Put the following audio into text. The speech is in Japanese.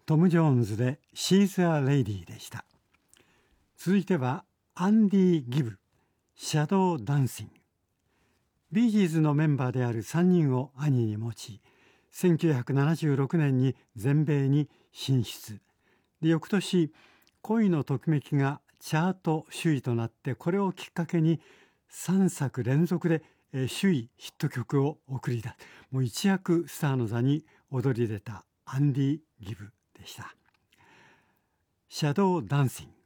トム・ジョーンズで She's a Lady でした。続いてはアンディ・ギブ、シャドー・ダンシング。ビージーズのメンバーである3人を兄に持ち、1976年に全米に進出で、翌年恋のときめきがチャート首位となって、これをきっかけに3作連続で首位ヒット曲を送り出す、もう一躍スターの座に躍り出たアンディ・ギブでした。シャドー・ダンシング。